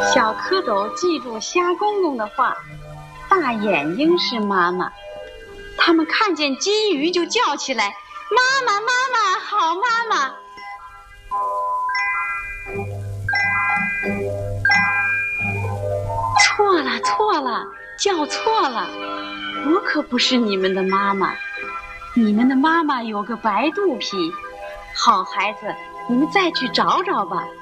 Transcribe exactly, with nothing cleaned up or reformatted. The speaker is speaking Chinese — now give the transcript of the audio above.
小蝌蚪记住虾公公的话，大眼睛是妈妈。他们看见金鱼就叫起来：妈妈，妈妈，好妈妈！错了，错了，叫错了，我可不是你们的妈妈。你们的妈妈有个白肚皮。好孩子，你们再去找找吧。